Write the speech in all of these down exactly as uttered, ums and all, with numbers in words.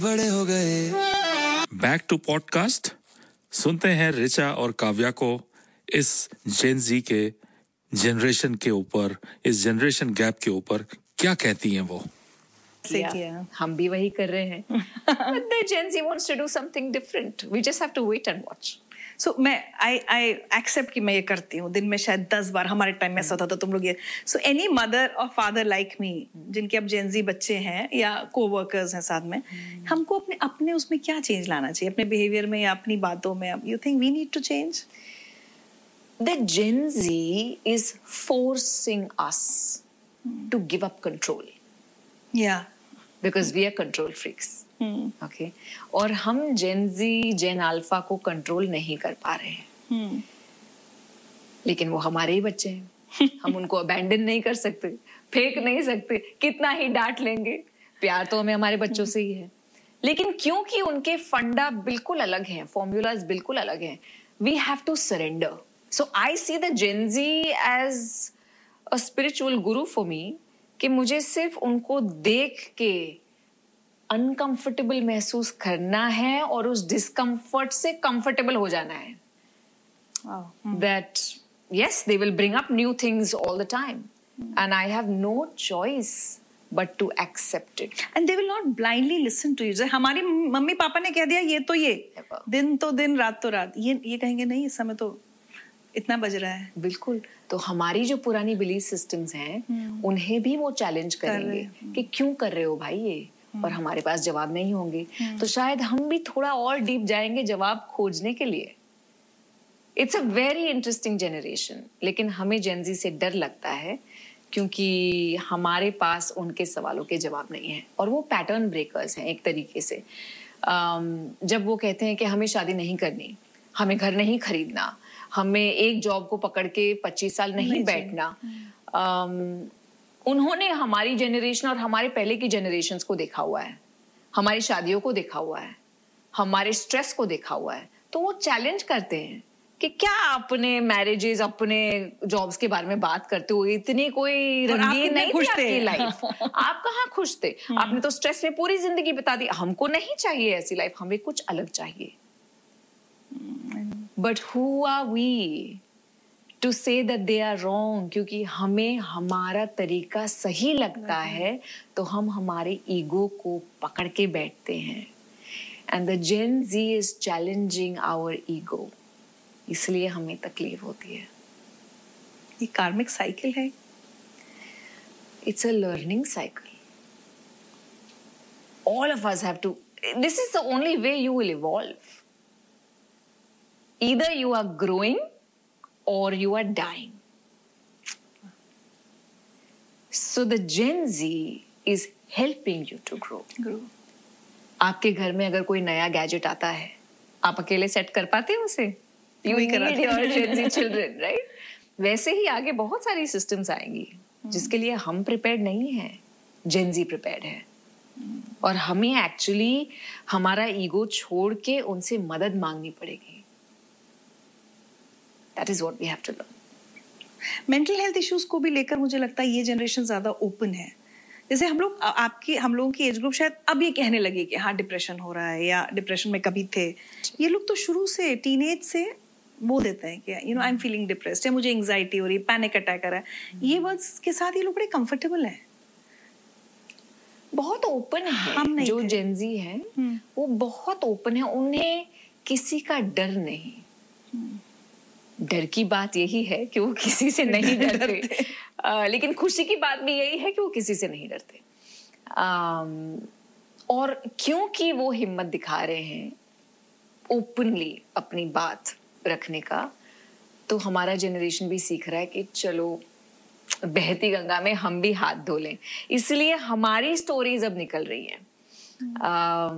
बड़े हो गए। बैक टू पॉडकास्ट सुनते हैं रिचा और काव्या को इस जेन जी के जनरेशन के ऊपर, इस जनरेशन गैप के ऊपर क्या कहती हैं वो। किया हम भी वही कर रहे हैं but the Gen Z wants to do something different. We just have to wait and watch. So मैं I I accept कि मैं ये करती हूँ दिन में शायद दस बार, हमारे टाइम में ऐसा होता था, तुम लोग ये so any mother or father like me जिनके अब Gen Z बच्चे हैं या co-workers हैं साथ में, हमको अपने अपने उसमें क्या चेंज लाना चाहिए, अपने बिहेवियर में या अपनी बातों में? You think we need to change? The Gen Z is forcing us to give up control. Yeah. Because we are control freaks. Hmm. Okay. और हम Gen Z, Gen Alpha को कंट्रोल नहीं कर पा रहे हैं. Hmm. लेकिन वो हमारे ही बच्चे हैं. हम उनको अबैंडन नहीं कर सकते, फेंक नहीं सकते, कितना ही डांट लेंगे. प्यार तो हमें हमारे बच्चों से ही है. लेकिन क्योंकि उनके फंडा बिल्कुल अलग हैं, फॉर्मूलाज बिल्कुल अलग हैं, we have to surrender. So I see the Gen Z as a spiritual guru for me. कि मुझे सिर्फ उनको देख के अनकंफर्टेबल महसूस करना है और उस डिस्कम्फर्ट से कंफर्टेबल हो जाना है. That yes, they will bring up new things all the time, and I have no choice but to accept it. And they will not blindly listen to you. जैसे हमारी मम्मी पापा ने कह दिया ये तो ये, दिन तो दिन, रात तो रात, ये ये कहेंगे नहीं, इस समय तो इतना बज रहा है. बिल्कुल. तो हमारी जो पुरानी बिलीफ सिस्टम्स हैं, उन्हें भी वो चैलेंज करेंगे कि क्यों कर रहे हो भाई ये, और हमारे पास जवाब नहीं होंगे. तो शायद हम भी थोड़ा और डीप जाएंगे जवाब खोजने के लिए. It's a very interesting generation. लेकिन हमें जेन ज़ी से डर लगता है क्योंकि हमारे पास उनके सवालों के जवाब नहीं है, और वो पैटर्न ब्रेकर्स हैं एक तरीके से. जब वो कहते हैं कि हमें शादी नहीं करनी, हमें घर नहीं खरीदना, हमें एक जॉब को पकड़ के पच्चीस साल नहीं, नहीं बैठना. um, उन्होंने हमारी जनरेशन और हमारे पहले की जनरेशन्स को देखा हुआ है, हमारी शादियों को देखा हुआ है, हमारे स्ट्रेस को देखा हुआ है. तो वो चैलेंज करते हैं कि क्या अपने मैरिजेस, अपने जॉब्स के बारे में बात करते हो, इतनी कोई रंगीन नहीं थी आपकी लाइफ. आप कहाँ खुश थे? आपने तो स्ट्रेस में पूरी जिंदगी बिता दी. हमको नहीं चाहिए ऐसी लाइफ, हमें कुछ अलग चाहिए. But who are we to say that they are wrong? क्योंकि हमें हमारा तरीका सही लगता है तो हम हमारे ईगो को पकड़ के बैठते हैं. And the Gen Z is challenging our ego. इसलिए हमें तकलीफ होती है. ये कार्मिक साइकिल है. It's a learning cycle. All of us have to. This is the only way you will evolve. Either you are growing or you are dying. So the Gen Z is helping you to grow. Grow. आपके घर में अगर कोई नया gadget आता है, आप अकेले सेट कर पाते हैं उसे? You need your Gen Z children, right? वैसे ही आगे बहुत सारी सिस्टम्स आएंगी जिसके लिए हम प्रिपेयर्ड नहीं हैं. Gen Z प्रिपेयर्ड है. और हमें एक्चुअली हमारा ईगो छोड़ के उनसे मदद मांगनी पड़ेगी. That is what we have to learn. Mental health issues को भी लेकर मुझे लगता है ये जनरेशन ज्यादा ओपन है. जैसे हम लोग, आपकी हम लोगों की एज ग्रुप शायद अब ये कहने लगे कि हाँ डिप्रेशन हो रहा है, या डिप्रेशन में कभी थे. ये लोग तो शुरू से, टीनेज से बोल देते हैं कि you know I am feeling depressed, या मुझे एंजाइटी हो रही है, पैनिक अटैक आ रहा है. ये वर्ड्स के साथ ये लोग बड़े कंफर्टेबल हैं, बहुत ओपन है. जो जेन ज़ी है वो बहुत ओपन है. उन्हें किसी का डर नहीं. डर की बात यही है कि वो किसी से नहीं डरते. आ, लेकिन खुशी की बात भी यही है कि वो किसी से नहीं डरते. आ, और क्योंकि वो हिम्मत दिखा रहे हैं ओपनली अपनी बात रखने का, तो हमारा जनरेशन भी सीख रहा है कि चलो बहती गंगा में हम भी हाथ धो लें. इसलिए हमारी स्टोरीज अब निकल रही हैं. आ,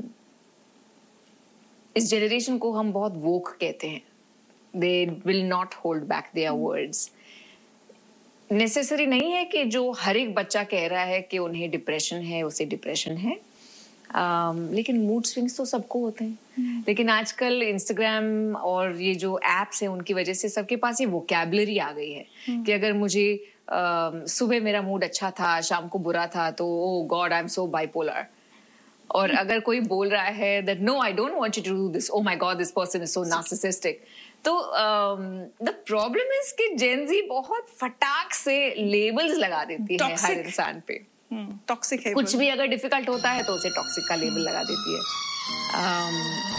इस जनरेशन को हम बहुत वोक कहते हैं. They will not hold back their words. Necessary नहीं है कि जो हर एक बच्चा कह रहा है कि उन्हें डिप्रेशन है, उसे डिप्रेशन है. um, लेकिन मूड स्विंग्स तो सबको होते हैं. hmm. लेकिन आजकल इंस्टाग्राम और ये जो एप्स हैं उनकी वजह से सबके पास ये वोकैबुलरी आ गई है. hmm. कि अगर मुझे uh, सुबह मेरा मूड अच्छा था, शाम को बुरा था, तो ओ God I am so bipolar. और अगर कोई बोल रहा है that no I don't want you to do this, oh my god this person is so narcissistic, तो द प्रॉब्लम इज कि जेन जी बहुत फटाक से लेबल्स लगा देती है हर इंसान पे। टॉक्सिक है, कुछ भी अगर डिफिकल्ट होता है तो उसे टॉक्सिक का लेबल लगा देती है। um,